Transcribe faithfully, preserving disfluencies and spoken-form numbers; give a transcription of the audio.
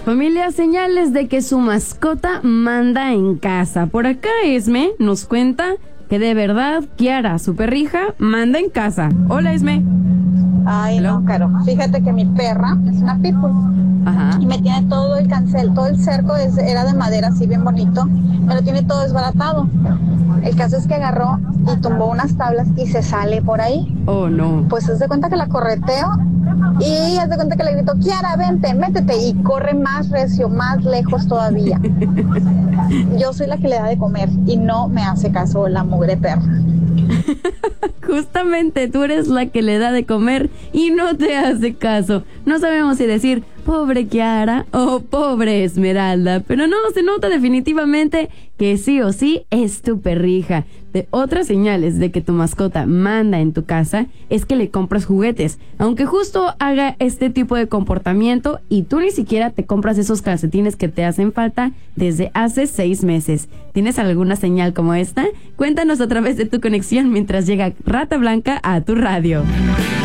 Familia, señales de que su mascota manda en casa. Por acá Esme nos cuenta que de verdad Kiara, su perrija, manda en casa. Hola, Esme. Ay, Hello. No, Caro. Fíjate que mi perra es una pitbull. Ajá. Y me tiene todo el cancel, todo el cerco es, era de madera, así bien bonito. Me lo tiene todo desbaratado. El caso es que agarró y tumbó unas tablas y se sale por ahí. Oh, no. Pues haz de cuenta que la correteo y haz de cuenta que le grito, Kiara, vente, métete. Y corre más recio, más lejos todavía. Yo soy la que le da de comer y no me hace caso la mugre perra. Justamente tú eres la que le da de comer y no te hace caso. No sabemos si decir pobre Kiara o pobre Esmeralda, pero no, se nota definitivamente que sí o sí es tu perrija. De otras señales de que tu mascota manda en tu casa es que le compras juguetes, aunque justo haga este tipo de comportamiento y tú ni siquiera te compras esos calcetines que te hacen falta desde hace seis meses. ¿Tienes alguna señal como esta? Cuéntanos a través de tu conexión mientras llega Rata Blanca a tu radio.